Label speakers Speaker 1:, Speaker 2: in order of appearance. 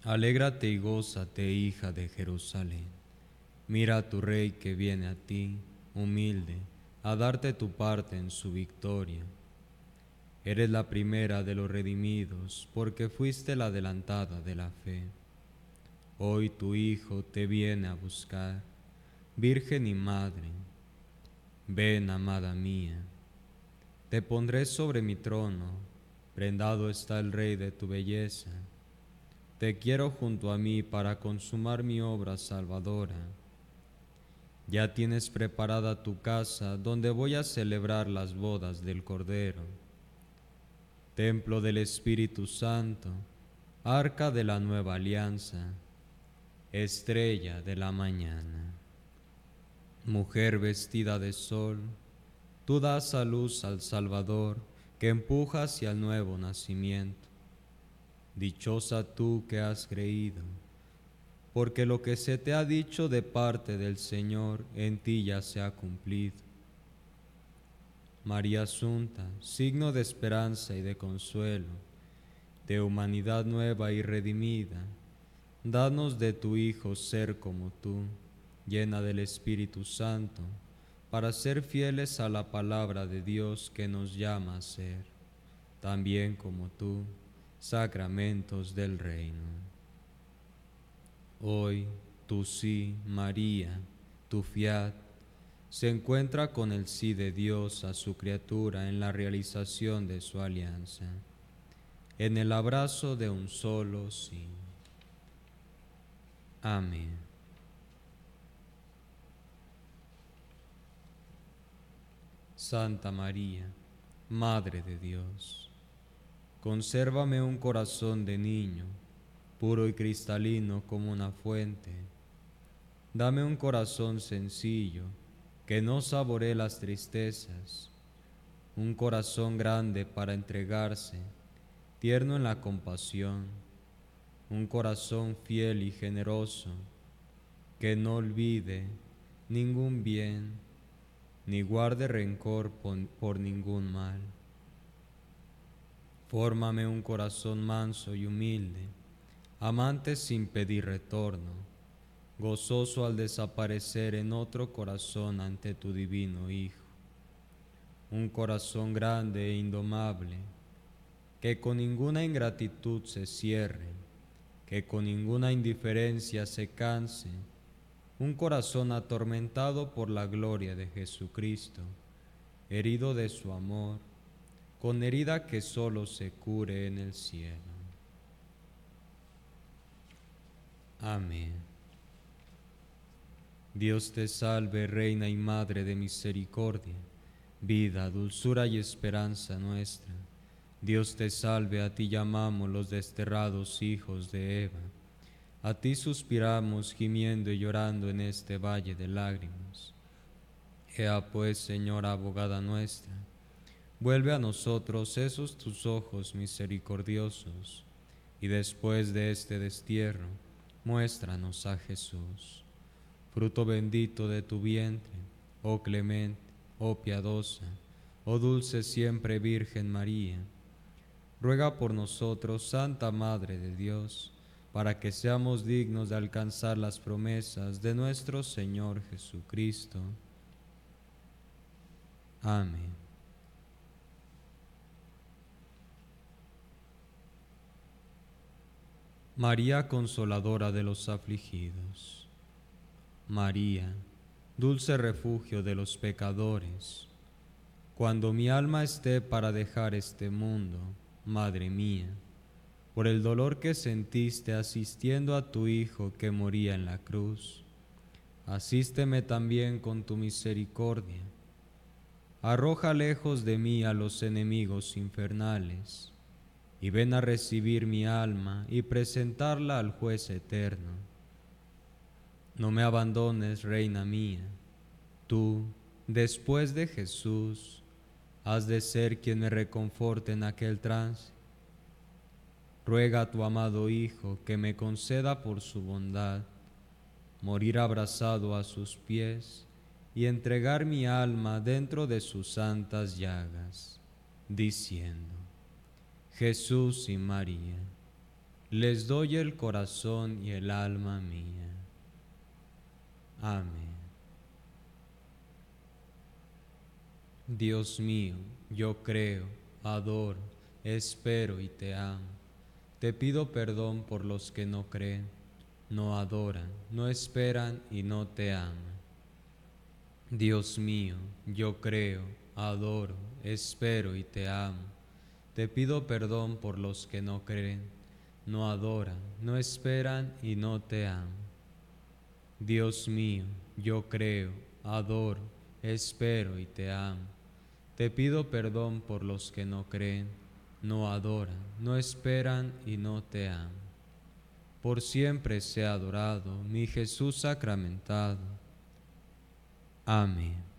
Speaker 1: Alégrate y gózate, hija de Jerusalén. Mira a tu rey que viene a ti, humilde, a darte tu parte en su victoria. Eres la primera de los redimidos, porque fuiste la adelantada de la fe. Hoy tu Hijo te viene a buscar, Virgen y Madre. Ven, amada mía. Te pondré sobre mi trono, prendado está el Rey de tu belleza. Te quiero junto a mí para consumar mi obra salvadora. Ya tienes preparada tu casa donde voy a celebrar las bodas del Cordero. Templo del Espíritu Santo, arca de la nueva alianza, estrella de la mañana. Mujer vestida de sol, tú das a luz al Salvador que empuja hacia el nuevo nacimiento. Dichosa tú que has creído, porque lo que se te ha dicho de parte del Señor en ti ya se ha cumplido. María Asunta, signo de esperanza y de consuelo, de humanidad nueva y redimida, danos de tu Hijo ser como tú, llena del Espíritu Santo, para ser fieles a la palabra de Dios que nos llama a ser, también como tú, sacramentos del reino. Hoy tu sí, María, tu fiat, se encuentra con el sí de Dios a su criatura en la realización de su alianza, en el abrazo de un solo sí. Amén. Santa María, Madre de Dios, consérvame un corazón de niño, puro y cristalino como una fuente. Dame un corazón sencillo, que no saboree las tristezas, un corazón grande para entregarse, tierno en la compasión, un corazón fiel y generoso, que no olvide ningún bien, ni guarde rencor por ningún mal. Fórmame un corazón manso y humilde, amante sin pedir retorno, gozoso al desaparecer en otro corazón ante tu divino Hijo. Un corazón grande e indomable, que con ninguna ingratitud se cierre, que con ninguna indiferencia se canse, un corazón atormentado por la gloria de Jesucristo, herido de su amor, con herida que solo se cure en el cielo. Amén. Dios te salve, Reina y Madre de misericordia, vida, dulzura y esperanza nuestra. Dios te salve, a ti llamamos los desterrados hijos de Eva. A ti suspiramos gimiendo y llorando en este valle de lágrimas. Ea pues, Señora abogada nuestra, vuelve a nosotros esos tus ojos misericordiosos, y después de este destierro, muéstranos a Jesús, fruto bendito de tu vientre, oh clemente, oh piadosa, oh dulce siempre Virgen María. Ruega por nosotros, Santa Madre de Dios, para que seamos dignos de alcanzar las promesas de nuestro Señor Jesucristo. Amén. María Consoladora de los afligidos. María, dulce refugio de los pecadores. Cuando mi alma esté para dejar este mundo, Madre mía, por el dolor que sentiste asistiendo a tu Hijo que moría en la cruz, asísteme también con tu misericordia. Arroja lejos de mí a los enemigos infernales, y ven a recibir mi alma y presentarla al Juez eterno. No me abandones, Reina mía, tú, después de Jesús, has de ser quien me reconforte en aquel trance. Ruega a tu amado Hijo que me conceda por su bondad morir abrazado a sus pies y entregar mi alma dentro de sus santas llagas, diciendo: Jesús y María, les doy el corazón y el alma mía. Amén. Dios mío, yo creo, adoro, espero y te amo. Te pido perdón por los que no creen, no adoran, no esperan y no te aman. Dios mío, yo creo, adoro, espero y te amo. Te pido perdón por los que no creen, no adoran, no esperan y no te aman. Dios mío, yo creo, adoro, espero y te amo. Te pido perdón por los que no creen, no adoran, no esperan y no te aman. Por siempre sea adorado mi Jesús sacramentado. Amén.